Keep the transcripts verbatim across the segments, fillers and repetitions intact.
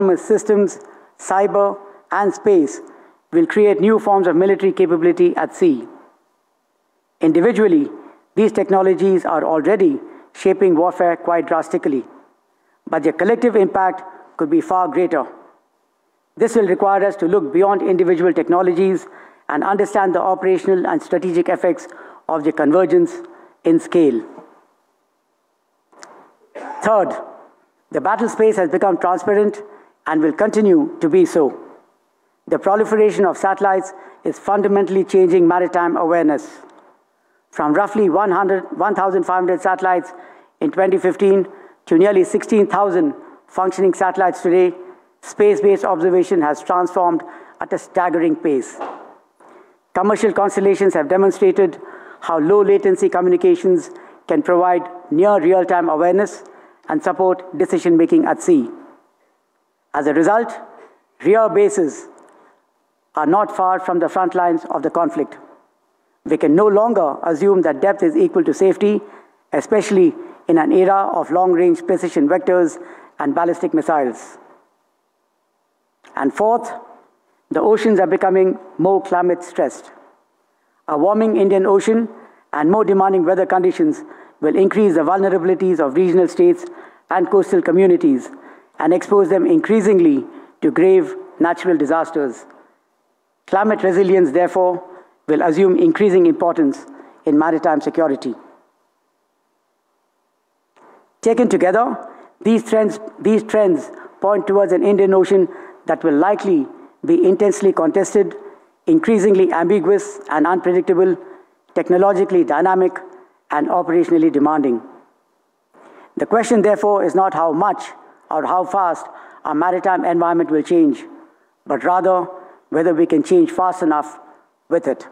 systems, cyber, and space will create new forms of military capability at sea. Individually, these technologies are already shaping warfare quite drastically, but their collective impact could be far greater. This will require us to look beyond individual technologies and understand the operational and strategic effects of their convergence in scale. Third, the battle space has become transparent and will continue to be so. The proliferation of satellites is fundamentally changing maritime awareness. From roughly one thousand five hundred satellites in twenty fifteen to nearly sixteen thousand functioning satellites today, space-based observation has transformed at a staggering pace. Commercial constellations have demonstrated how low-latency communications can provide near real-time awareness and support decision-making at sea. As a result, rear bases are not far from the front lines of the conflict. We can no longer assume that depth is equal to safety, especially in an era of long-range precision vectors and ballistic missiles. And fourth, the oceans are becoming more climate stressed. A warming Indian Ocean and more demanding weather conditions will increase the vulnerabilities of regional states and coastal communities and expose them increasingly to grave natural disasters. Climate resilience, therefore, will assume increasing importance in maritime security. Taken together, these trends, these trends point towards an Indian Ocean that will likely be intensely contested, increasingly ambiguous and unpredictable, technologically dynamic, and operationally demanding. The question, therefore, is not how much or how fast our maritime environment will change, but rather whether we can change fast enough with it.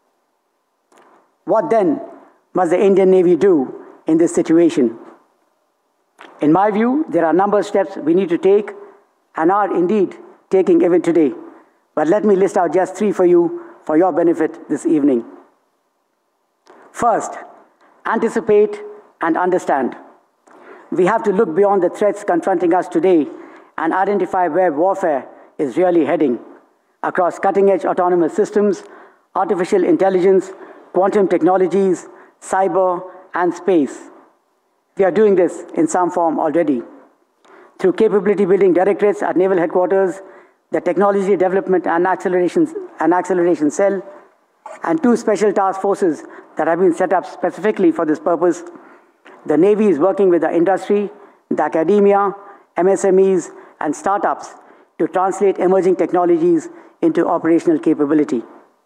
What then must the Indian Navy do in this situation? In my view, there are a number of steps we need to take and are indeed taking even today. But let me list out just three for you for your benefit this evening. First, anticipate and understand. We have to look beyond the threats confronting us today and identify where warfare is really heading across cutting-edge autonomous systems, artificial intelligence, quantum technologies, cyber, and space. We are doing this in some form already. Through capability building directorates at Naval Headquarters, the Technology Development and Acceleration, and Acceleration Cell, and two special task forces that have been set up specifically for this purpose, the Navy is working with the industry, the academia, M S M Es, and startups to translate emerging technologies into operational capability.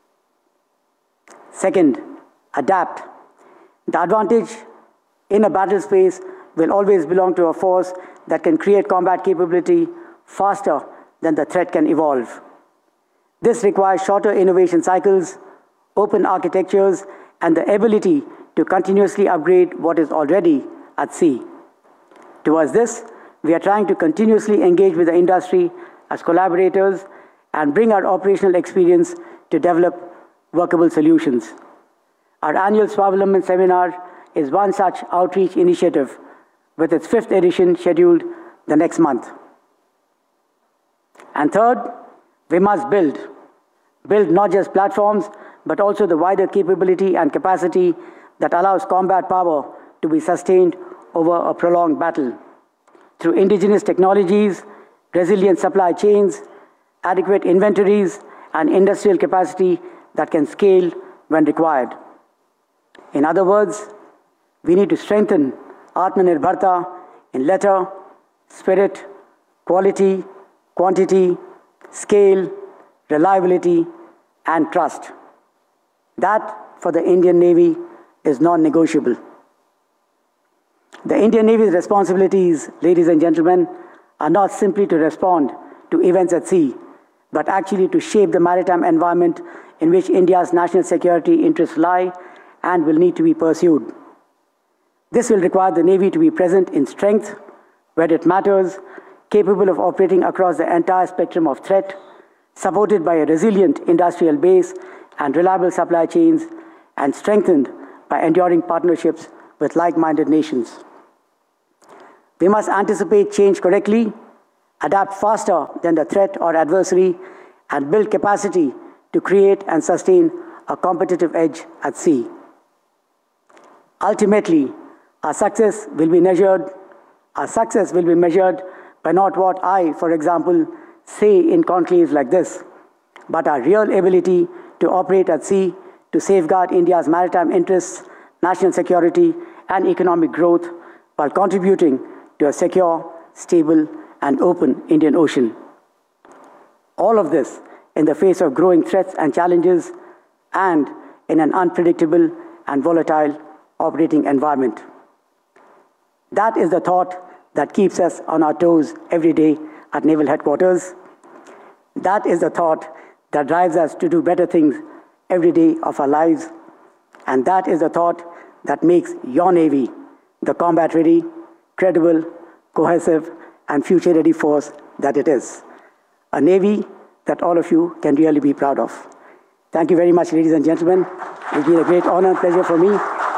Second, adapt. The advantage in a battle space will always belong to a force that can create combat capability faster than the threat can evolve. This requires shorter innovation cycles, open architectures, and the ability to continuously upgrade what is already at sea. Towards this, we are trying to continuously engage with the industry as collaborators and bring our operational experience to develop workable solutions. Our annual Swavalamban Seminar is one such outreach initiative, with its fifth edition scheduled the next month. And third, we must build. Build not just platforms, but also the wider capability and capacity that allows combat power to be sustained over a prolonged battle. Through indigenous technologies, resilient supply chains, adequate inventories, and industrial capacity that can scale when required. In other words, we need to strengthen Atmanirbharta in letter, spirit, quality, quantity, scale, reliability, and trust. That, for the Indian Navy, is non-negotiable. The Indian Navy's responsibilities, ladies and gentlemen, are not simply to respond to events at sea, but actually to shape the maritime environment in which India's national security interests lie and will need to be pursued. This will require the Navy to be present in strength, where it matters, capable of operating across the entire spectrum of threat, supported by a resilient industrial base and reliable supply chains, and strengthened by enduring partnerships with like-minded nations. We must anticipate change correctly adapt faster than the threat or adversary, and build capacity to create and sustain a competitive edge at sea. Ultimately, our success will be measured, our success will be measured by not what I, for example, say in conclaves like this, but our real ability to operate at sea to safeguard India's maritime interests, national security, and economic growth while contributing to a secure, stable, and open Indian Ocean. All of this in the face of growing threats and challenges and in an unpredictable and volatile operating environment. That is the thought that keeps us on our toes every day at Naval Headquarters. That is the thought that drives us to do better things every day of our lives. And that is the thought that makes your Navy the combat-ready, credible, cohesive, and future-ready force that it is. A Navy that all of you can really be proud of. Thank you very much, ladies and gentlemen. It's been a great honor and pleasure for me.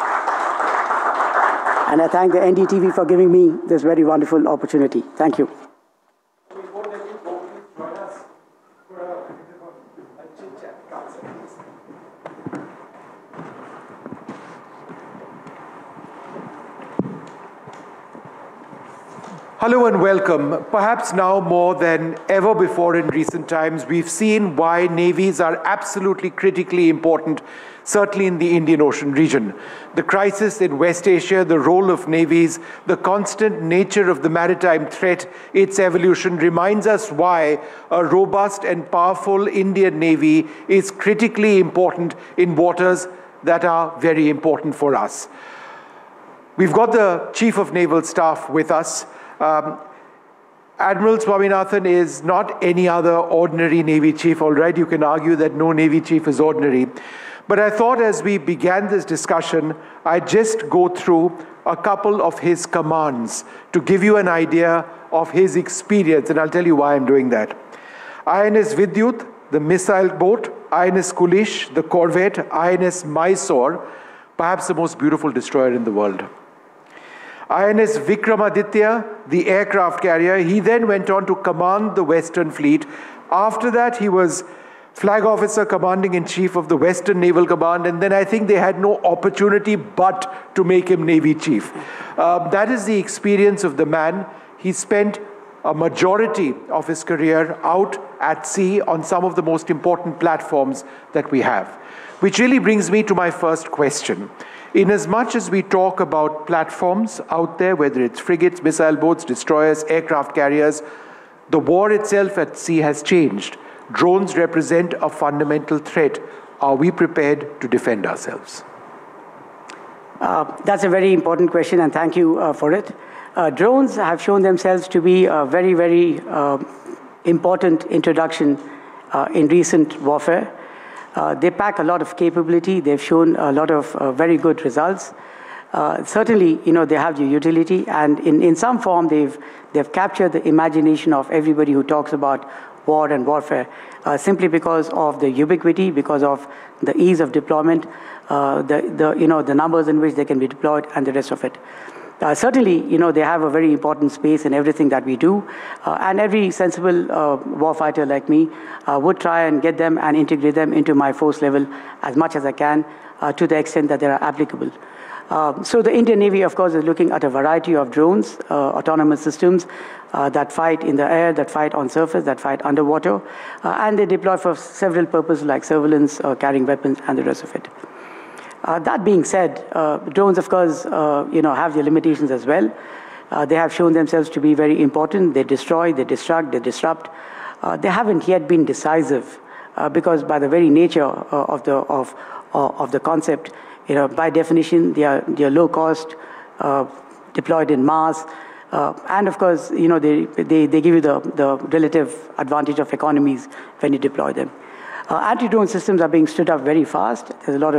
And I thank the N D T V for giving me this very wonderful opportunity. Thank you. Hello and welcome. Perhaps now more than ever before in recent times, we've seen why navies are absolutely critically important, certainly in the Indian Ocean region. The crisis in West Asia, the role of navies, the constant nature of the maritime threat, its evolution reminds us why a robust and powerful Indian Navy is critically important in waters that are very important for us. We've got the Chief of Naval Staff with us. Um, Admiral Swaminathan is not any other ordinary Navy chief, all right? You can argue that no Navy chief is ordinary. But I thought as we began this discussion, I'd just go through a couple of his commands to give you an idea of his experience, and I'll tell you why I'm doing that. I N S Vidyut, the missile boat, I N S Kulish, the corvette, I N S Mysore, perhaps the most beautiful destroyer in the world. I N S Vikramaditya, the aircraft carrier, he then went on to command the Western Fleet. After that, he was Flag Officer Commanding-in-Chief of the Western Naval Command, and then I think they had no opportunity but to make him Navy Chief. Uh, that is the experience of the man. He spent a majority of his career out at sea on some of the most important platforms that we have. Which really brings me to my first question. Inasmuch as we talk about platforms out there, whether it's frigates, missile boats, destroyers, aircraft carriers, the war itself at sea has changed. Drones represent a fundamental threat. Are we prepared to defend ourselves? Uh, that's a very important question, and thank you uh, for it. Uh, drones have shown themselves to be a very, very uh, important introduction uh, in recent warfare. Uh, they pack a lot of capability. They've shown a lot of uh, very good results. Uh, certainly, you know, they have the utility, and in, in some form, they've, they've captured the imagination of everybody who talks about war and warfare, uh, simply because of the ubiquity, because of the ease of deployment, uh, the, the, you know, the numbers in which they can be deployed, and the rest of it. Uh, certainly, you know, they have a very important space in everything that we do, uh, and every sensible uh, warfighter like me uh, would try and get them and integrate them into my force level as much as I can, uh, to the extent that they are applicable. Uh, so the Indian Navy, of course, is looking at a variety of drones, uh, autonomous systems uh, that fight in the air, that fight on surface, that fight underwater, uh, and they deploy for several purposes like surveillance, uh, carrying weapons, and the rest of it. Uh, that being said, uh, drones, of course, uh, you know, have their limitations as well. Uh, they have shown themselves to be very important. They destroy, they destruct, they disrupt. Uh, they haven't yet been decisive uh, because by the very nature uh, of the of uh, of the concept, you know, by definition, they are they are low cost, uh, deployed in mass, uh, and of course, you know, they they they give you the the relative advantage of economies when you deploy them. Uh, anti-drone systems are being stood up very fast. There's a lot of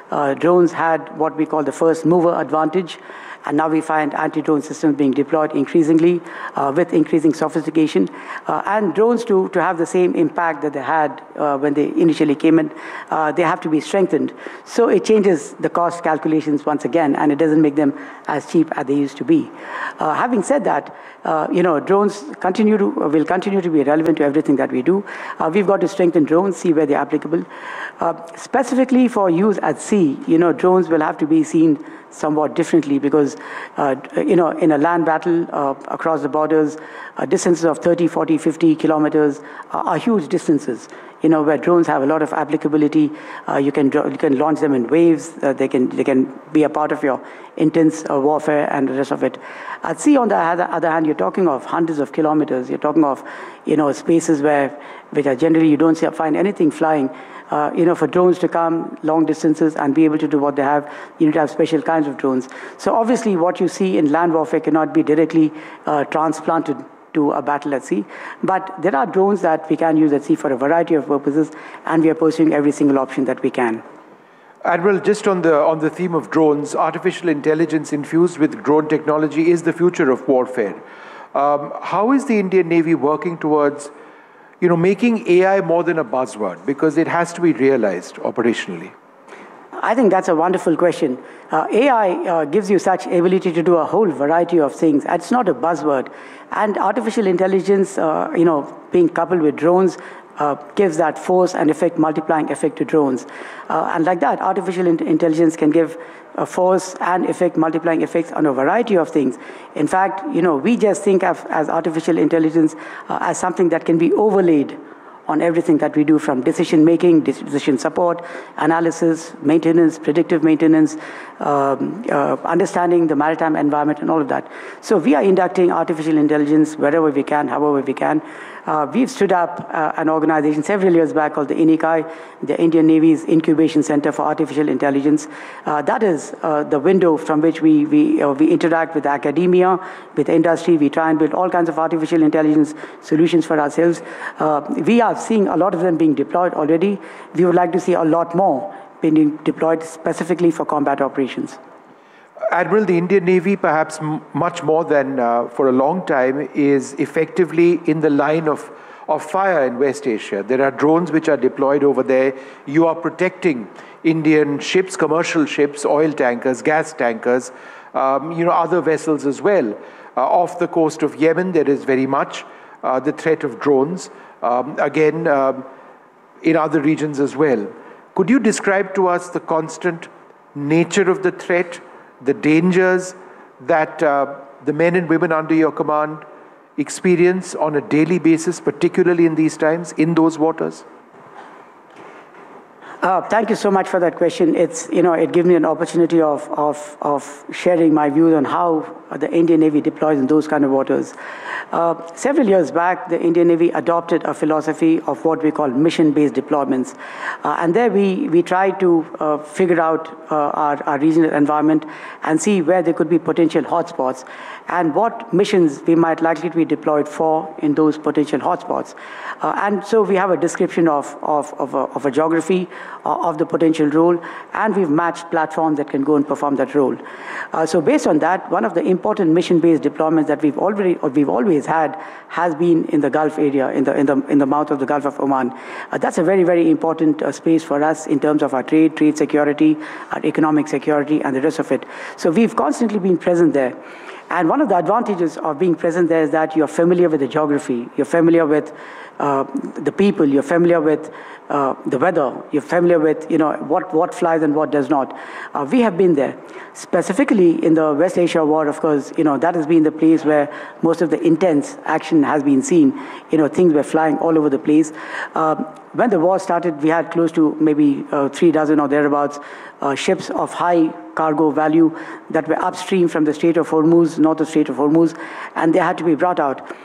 uh, drones had what we call the first mover advantage. And now we find anti-drone systems being deployed increasingly uh, with increasing sophistication. Uh, and drones, to, to have the same impact that they had uh, when they initially came in, uh, they have to be strengthened. So it changes the cost calculations once again, and it doesn't make them as cheap as they used to be. Uh, having said that, uh, you know, drones continue to, uh, will continue to be relevant to everything that we do. Uh, we've got to strengthen drones, see where they're applicable. Uh, specifically for use at sea, you know, drones will have to be seen somewhat differently because, uh, you know, in a land battle uh, across the borders, uh, distances of thirty, forty, fifty kilometers uh, are huge distances, you know, where drones have a lot of applicability. Uh, you can you can launch them in waves. Uh, they can they can be a part of your intense uh, warfare and the rest of it. At sea, on the other hand, you're talking of hundreds of kilometers. You're talking of, you know, spaces where, which are generally you don't see, find anything flying. Uh, you know, for drones to come long distances and be able to do what they have, you need to have special kinds of drones. So obviously what you see in land warfare cannot be directly uh, transplanted to a battle at sea. But there are drones that we can use at sea for a variety of purposes, and we are pursuing every single option that we can. Admiral, just on the, on the theme of drones, artificial intelligence infused with drone technology is the future of warfare. Um, how is the Indian Navy working towards you know, making A I more than a buzzword, because it has to be realized operationally? I think that's a wonderful question. Uh, A I uh, gives you such ability to do a whole variety of things. It's not a buzzword. And artificial intelligence, uh, you know, being coupled with drones, uh, gives that force and effect, multiplying effect to drones. Uh, and like that, artificial in intelligence can give a force and effect, multiplying effects on a variety of things. In fact, you know, we just think of as artificial intelligence uh, as something that can be overlaid on everything that we do, from decision making, decision support, analysis, maintenance, predictive maintenance, um, uh, understanding the maritime environment and all of that. So we are inducting artificial intelligence wherever we can, however we can. Uh, we've stood up uh, an organization several years back called the I N I C I, the Indian Navy's Incubation Center for Artificial Intelligence. Uh, that is uh, the window from which we, we, uh, we interact with academia, with industry. We try and build all kinds of artificial intelligence solutions for ourselves. Uh, we are seeing a lot of them being deployed already. We would like to see a lot more being deployed specifically for combat operations. Admiral, the Indian Navy, perhaps m much more than uh, for a long time, is effectively in the line of, of fire in West Asia. There are drones which are deployed over there. You are protecting Indian ships, commercial ships, oil tankers, gas tankers, um, you know, other vessels as well. Uh, off the coast of Yemen, there is very much uh, the threat of drones. Um, again, um, in other regions as well. Could you describe to us the constant nature of the threat, the dangers that uh, the men and women under your command experience on a daily basis, particularly in these times, in those waters? Uh, thank you so much for that question. It's, you know, it gives me an opportunity of, of, of sharing my views on how the Indian Navy deploys in those kind of waters. Uh, several years back, the Indian Navy adopted a philosophy of what we call mission-based deployments. Uh, and there we, we try to uh, figure out uh, our, our regional environment and see where there could be potential hotspots and what missions we might likely to be deployed for in those potential hotspots. Uh, and so we have a description of, of, of, a, of a geography uh, of the potential role, and we've matched platforms that can go and perform that role. Uh, so based on that, one of the important mission-based deployments that we've already, or we've always had, has been in the Gulf area, in the, in the, in the mouth of the Gulf of Oman. Uh, that's a very, very important uh, space for us in terms of our trade, trade security, our economic security, and the rest of it. So we've constantly been present there. And one of the advantages of being present there is that you're familiar with the geography, you're familiar with uh, the people, you're familiar with uh, the weather, you're familiar with, you know, what, what flies and what does not. Uh, we have been there. Specifically in the West Asia war, of course, you know, that has been the place where most of the intense action has been seen. You know, things were flying all over the place. Um, when the war started, we had close to maybe uh, three dozen or thereabouts uh, ships of high cargo value that were upstream from the Strait of Hormuz, north of Strait of Hormuz, and they had to be brought out.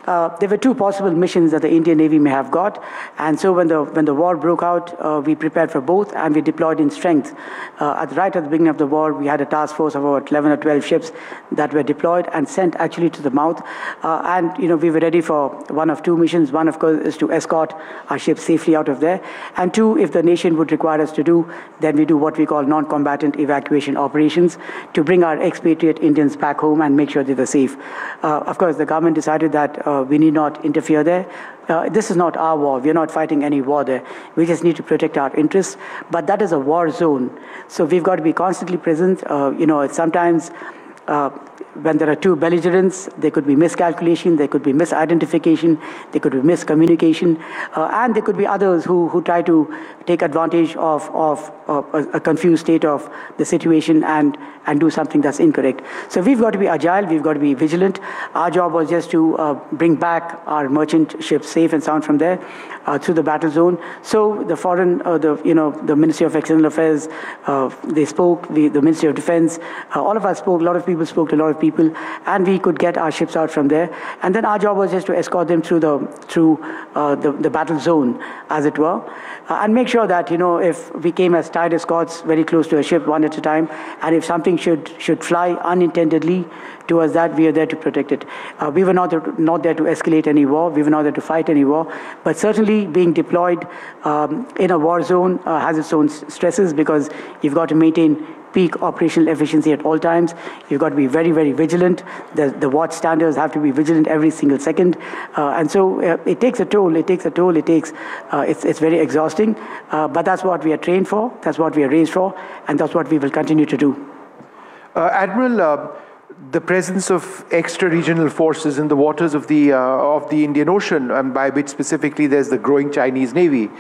uh, there were two possible missions that the Indian Navy may have got. And so when the, when the war broke out, uh, we prepared for both, and we deployed in strength. Uh, at, right at the beginning of the war, we had a task force of about eleven or twelve ships that were deployed and sent actually to the mouth. Uh, and, you know, we were ready for one of two missions. One, of course, is to escort our ships safely out of there. And two, if the nation would require us to do, then we do what we call non-combatant evacuation operations to bring our expatriate Indians back home and make sure that they're safe. Uh, of course, the government decided that uh, we need not interfere there. Uh, this is not our war. We're not fighting any war there. We just need to protect our interests. But that is a war zone. So we've got to be constantly present. Uh, you know, sometimes uh, when there are two belligerents, there could be miscalculation, there could be misidentification, there could be miscommunication, uh, and there could be others who, who try to take advantage of, of, of a, a confused state of the situation and, and do something that's incorrect. So we've got to be agile, we've got to be vigilant. Our job was just to uh, bring back our merchant ships safe and sound from there uh, through the battle zone. So the foreign, uh, the, you know, the Ministry of External Affairs, uh, they spoke, the, the Ministry of Defense, uh, all of us spoke, a lot of people spoke to a lot of people. People, and we could get our ships out from there. And then our job was just to escort them through the through uh, the, the battle zone, as it were, uh, and make sure that, you know, if we came as tight escorts very close to a ship one at a time, and if something should should fly unintendedly towards that, we are there to protect it. Uh, we were not not there to escalate any war. We were not there to fight any war. But certainly, being deployed um, in a war zone uh, has its own stresses, because you've got to maintain peak operational efficiency at all times. You've got to be very, very vigilant. The, the watch standards have to be vigilant every single second. Uh, and so uh, it takes a toll, it takes a toll, it takes, uh, it's, it's very exhausting. Uh, but that's what we are trained for, that's what we are raised for, and that's what we will continue to do. Uh, Admiral, uh, the presence of extra-regional forces in the waters of the, uh, of the Indian Ocean, and by which specifically there's the growing Chinese Navy.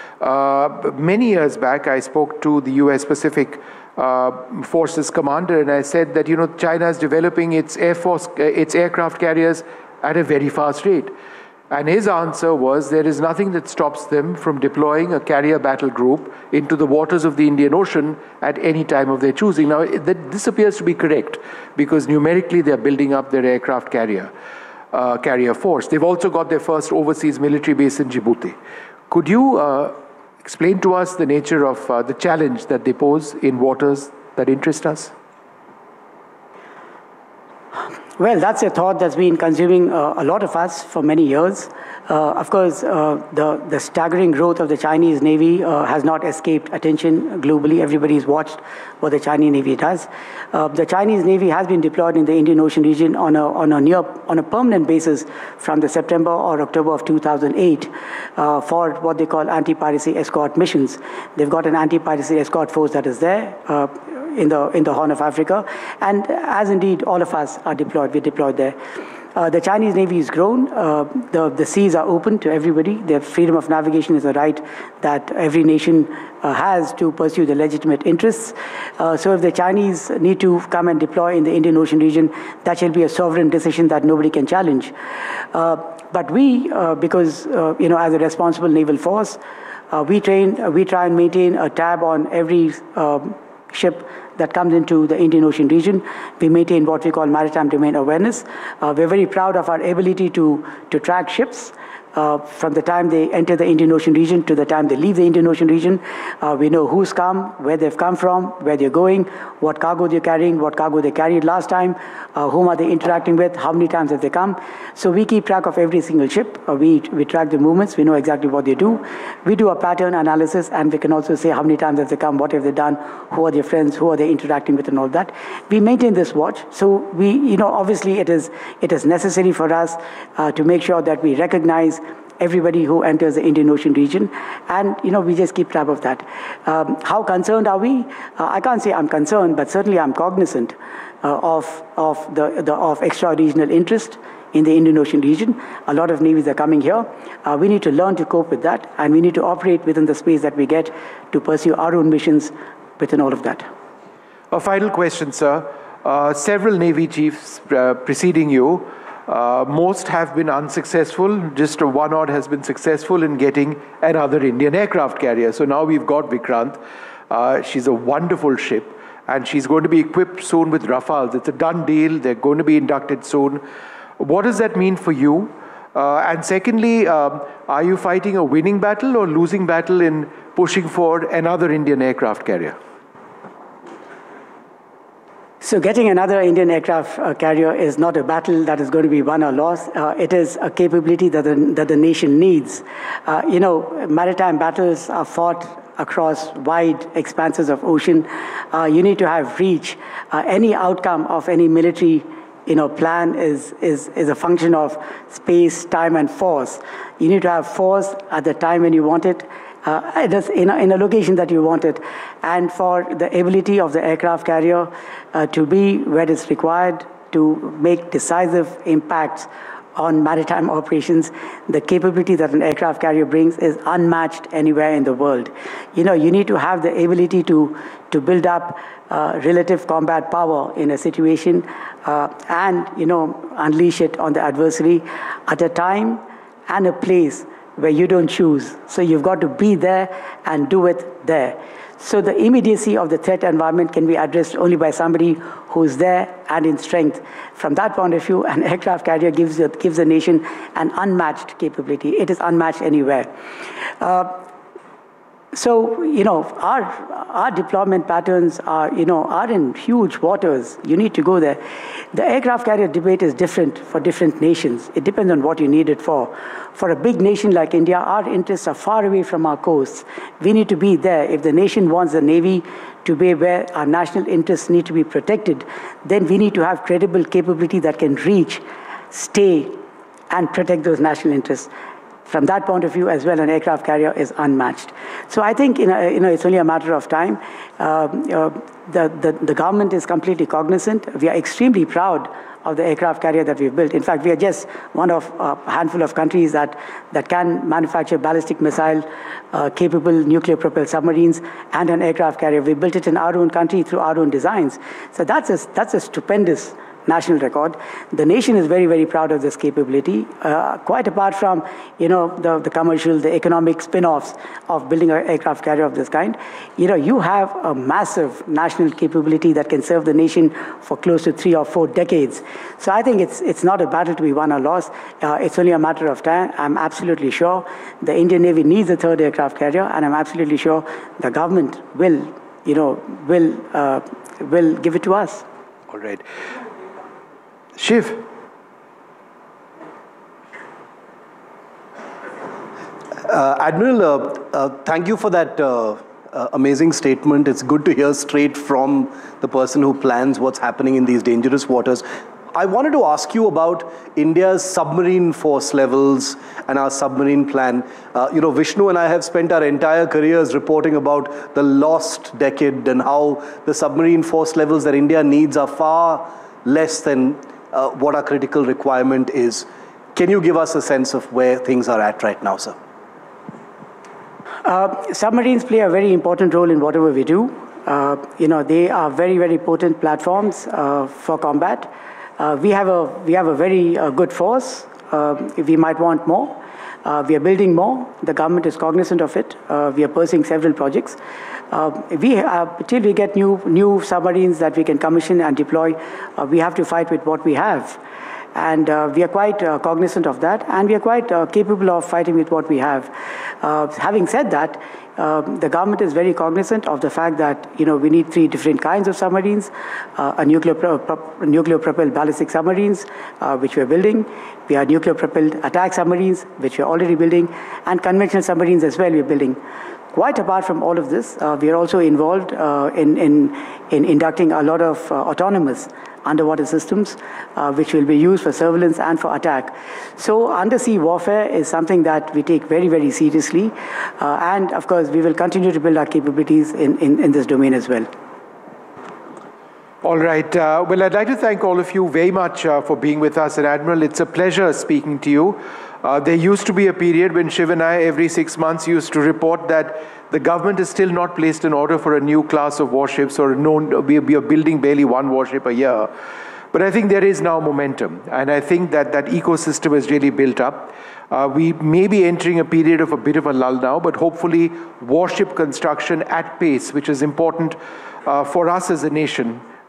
Uh, many years back, I spoke to the U S Pacific Uh, Forces commander, and I said that, you know, China is developing its air force, uh, its aircraft carriers at a very fast rate. And his answer was, there is nothing that stops them from deploying a carrier battle group into the waters of the Indian Ocean at any time of their choosing. Now, that, this appears to be correct, because numerically they're building up their aircraft carrier, uh, carrier force. They've also got their first overseas military base in Djibouti. Could you uh, explain to us the nature of uh, the challenge that they pose in waters that interest us? Well, that's a thought that's been consuming uh, a lot of us for many years. Uh, of course, uh, the, the staggering growth of the Chinese Navy uh, has not escaped attention globally. Everybody's watched what the Chinese Navy does. Uh, the Chinese Navy has been deployed in the Indian Ocean region on a, on a, near, on a permanent basis from the September or October of two thousand eight uh, for what they call anti-piracy escort missions. They've got an anti-piracy escort force that is there uh, in the, in the Horn of Africa, and as indeed all of us are deployed, we're deployed there. Uh, the Chinese Navy has grown. Uh, the, the seas are open to everybody. Their freedom of navigation is a right that every nation uh, has to pursue the legitimate interests. Uh, so if the Chinese need to come and deploy in the Indian Ocean region, that shall be a sovereign decision that nobody can challenge. Uh, but we, uh, because, uh, you know, as a responsible naval force, uh, we, train, uh, we try and maintain a tab on every uh, ship that comes into the Indian Ocean region. We maintain what we call maritime domain awareness. Uh, we're very proud of our ability to, to track ships uh, from the time they enter the Indian Ocean region to the time they leave the Indian Ocean region. Uh, we know who's come, where they've come from, where they're going, what cargo they're carrying, what cargo they carried last time, uh, whom are they interacting with, how many times have they come. So we keep track of every single ship. Uh, we, we track the movements, we know exactly what they do. We do a pattern analysis, and we can also say how many times have they come, what have they done, who are their friends, who are they interacting with, and all that. We maintain this watch. So we, you know, obviously it is, it is necessary for us uh, to make sure that we recognize everybody who enters the Indian Ocean region, and you know, we just keep track of that. Um, how concerned are we? Uh, I can't say I'm concerned, but certainly I'm cognizant uh, of, of, the, the, of extra-regional interest in the Indian Ocean region. A lot of navies are coming here. Uh, we need to learn to cope with that, and we need to operate within the space that we get to pursue our own missions within all of that. A final question, sir. Uh, several Navy chiefs uh, preceding you, Uh, most have been unsuccessful. Just one odd has been successful in getting another Indian aircraft carrier. So now we've got Vikrant. Uh, she's a wonderful ship, and she's going to be equipped soon with Rafales. It's a done deal. They're going to be inducted soon. What does that mean for you? Uh, and secondly, um, are you fighting a winning battle or losing battle in pushing for another Indian aircraft carrier? So getting another Indian aircraft uh, carrier is not a battle that is going to be won or lost. Uh, it is a capability that the, that the nation needs. Uh, you know, maritime battles are fought across wide expanses of ocean. Uh, you need to have reach. Uh, any outcome of any military you know, plan is, is, is a function of space, time, and force. You need to have force at the time when you want it, uh, it is in, a, in a location that you want it. And for the ability of the aircraft carrier uh, to be where it's required to make decisive impacts on maritime operations, the capability that an aircraft carrier brings is unmatched anywhere in the world. You know, you need to have the ability to, to build up uh, relative combat power in a situation uh, and, you know, unleash it on the adversary at a time and a place where you don't choose. So you've got to be there and do it there. So the immediacy of the threat environment can be addressed only by somebody who's there and in strength. From that point of view, an aircraft carrier gives, gives the nation an unmatched capability. It is unmatched anywhere. Uh, So, you know, our, our deployment patterns are, you know, are in huge waters. You need to go there. The aircraft carrier debate is different for different nations. It depends on what you need it for. For a big nation like India, our interests are far away from our coasts. We need to be there. If the nation wants the Navy to be where our national interests need to be protected, then we need to have credible capability that can reach, stay, and protect those national interests. From that point of view as well, an aircraft carrier is unmatched. So I think you know, you know, it's only a matter of time. Uh, uh, the, the, the government is completely cognizant. We are extremely proud of the aircraft carrier that we've built. In fact, we are just one of a handful of countries that, that can manufacture ballistic missile uh, capable nuclear propelled submarines and an aircraft carrier. We built it in our own country through our own designs. So that's a, that's a stupendous national record. The nation is very, very proud of this capability, uh, quite apart from, you know, the, the commercial, the economic spin-offs of building an aircraft carrier of this kind. You know, you have a massive national capability that can serve the nation for close to three or four decades. So I think it's, it's not a battle to be won or lost. Uh, it's only a matter of time. I'm absolutely sure the Indian Navy needs a third aircraft carrier, and I'm absolutely sure the government will, you know, will, uh, will give it to us. All right. Shiv. Uh, Admiral, uh, uh, thank you for that uh, uh, amazing statement. It's good to hear straight from the person who plans what's happening in these dangerous waters. I wanted to ask you about India's submarine force levels and our submarine plan. Uh, you know, Vishnu and I have spent our entire careers reporting about the lost decade and how the submarine force levels that India needs are far less than Uh, what our critical requirement is. Can you give us a sense of where things are at right now, sir? Uh, submarines play a very important role in whatever we do. Uh, you know, they are very, very potent platforms uh, for combat. Uh, we have a we have a very uh, good force. Uh, we might want more. Uh, we are building more. The government is cognizant of it. Uh, we are pursuing several projects. Uh, we uh, till we get new new submarines that we can commission and deploy, uh, we have to fight with what we have, and uh, we are quite uh, cognizant of that, and we are quite uh, capable of fighting with what we have. Uh, having said that, uh, the government is very cognizant of the fact that you know we need three different kinds of submarines: uh, a nuclear pro pro nuclear propelled ballistic submarines, uh, which we are building. We have nuclear propelled attack submarines, which we are already building, and conventional submarines as well. We are building. Quite apart from all of this, uh, we are also involved uh, in, in, in inducting a lot of uh, autonomous underwater systems, uh, which will be used for surveillance and for attack. So undersea warfare is something that we take very, very seriously. Uh, and of course, we will continue to build our capabilities in, in, in this domain as well. All right. Uh, well, I'd like to thank all of you very much uh, for being with us. And Admiral, it's a pleasure speaking to you. Uh, there used to be a period when Shiv and I, every six months, used to report that the government is still not placed an order for a new class of warships, or known, we are building barely one warship a year. But I think there is now momentum, and I think that that ecosystem is really built up. Uh, we may be entering a period of a bit of a lull now, but hopefully warship construction at pace, which is important uh, for us as a nation,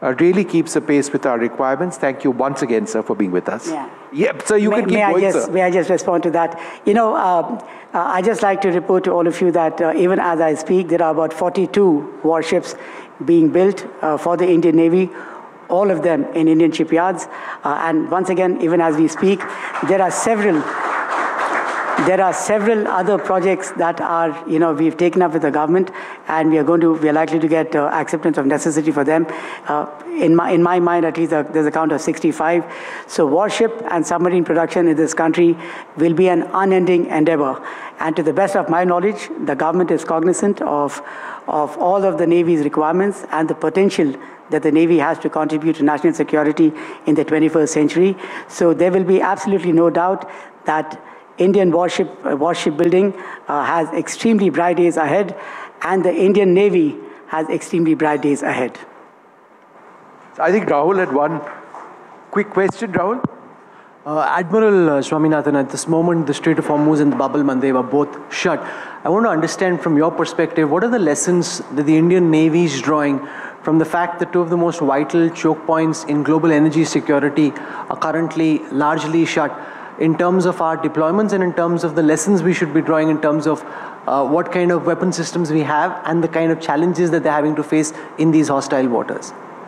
uh, really keeps apace with our requirements. Thank you once again, sir, for being with us. Yeah. Yep, so you may, can keep may going, I just, sir. May I just respond to that? You know, uh, uh, I just like to report to all of you that uh, even as I speak, there are about forty-two warships being built uh, for the Indian Navy, all of them in Indian shipyards. Uh, and once again, even as we speak, there are several There are several other projects that are, you know, we've taken up with the government, and we are going to, we are likely to get uh, acceptance of necessity for them. Uh, in my, in my mind, at least, uh, there's a count of sixty-five. So warship and submarine production in this country will be an unending endeavor. And to the best of my knowledge, the government is cognizant of, of all of the Navy's requirements and the potential that the Navy has to contribute to national security in the twenty-first century. So there will be absolutely no doubt that Indian warship, uh, warship building uh, has extremely bright days ahead, and the Indian Navy has extremely bright days ahead. I think Rahul had one quick question. Rahul? Uh, Admiral uh, Swaminathan, at this moment, the Strait of Hormuz and the Bab el-Mandeb are both shut. I want to understand from your perspective, what are the lessons that the Indian Navy is drawing from the fact that two of the most vital choke points in global energy security are currently largely shut, in terms of our deployments and in terms of the lessons we should be drawing in terms of uh, what kind of weapon systems we have and the kind of challenges that they're having to face in these hostile waters?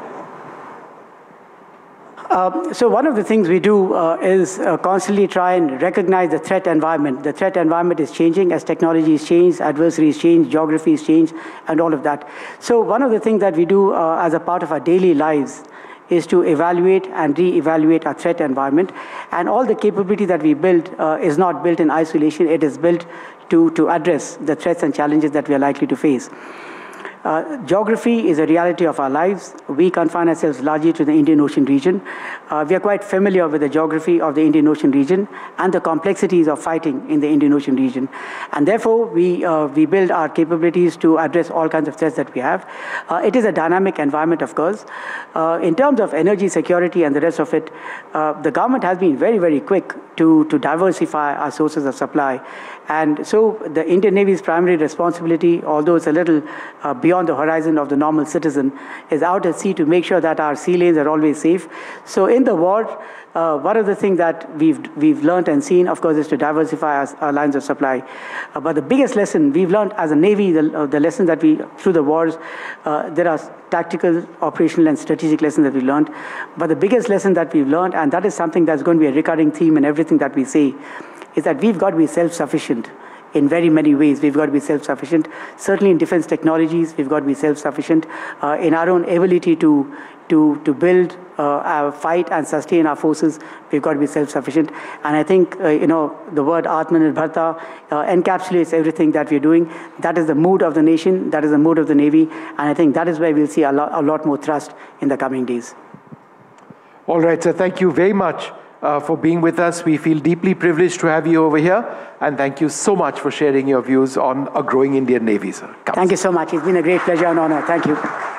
Uh, so one of the things we do uh, is uh, constantly try and recognize the threat environment. The threat environment is changing as technologies change, adversaries change, geographies change, and all of that. So one of the things that we do uh, as a part of our daily lives is to evaluate and re-evaluate our threat environment. And all the capability that we build uh, is not built in isolation. It is built to, to address the threats and challenges that we are likely to face. Uh, geography is a reality of our lives. We confine ourselves largely to the Indian Ocean region. Uh, we are quite familiar with the geography of the Indian Ocean region and the complexities of fighting in the Indian Ocean region. And therefore, we, uh, we build our capabilities to address all kinds of threats that we have. Uh, it is a dynamic environment, of course. Uh, in terms of energy security and the rest of it, uh, the government has been very, very quick to, to diversify our sources of supply. And so the Indian Navy's primary responsibility, although it's a little uh, beyond the horizon of the normal citizen, is out at sea to make sure that our sea lanes are always safe. So in the war, uh, one of the things that we've, we've learned and seen, of course, is to diversify our, our lines of supply. Uh, but the biggest lesson we've learned as a Navy, the, uh, the lesson that we, through the wars, uh, there are tactical, operational, and strategic lessons that we learned. But the biggest lesson that we've learned, and that is something that's going to be a recurring theme in everything that we say, is that we've got to be self-sufficient in very many ways. We've got to be self-sufficient. Certainly in defense technologies, we've got to be self-sufficient. Uh, in our own ability to, to, to build, uh, our fight and sustain our forces, we've got to be self-sufficient. And I think, uh, you know, the word Atmanirbharta uh, encapsulates everything that we're doing. That is the mood of the nation. That is the mood of the Navy. And I think that is where we'll see a lot, a lot more thrust in the coming days. All right, sir. Thank you very much Uh, for being with us. We feel deeply privileged to have you over here, and thank you so much for sharing your views on a growing Indian Navy, sir. Come. Thank you so much. It's been a great pleasure and honor. Thank you.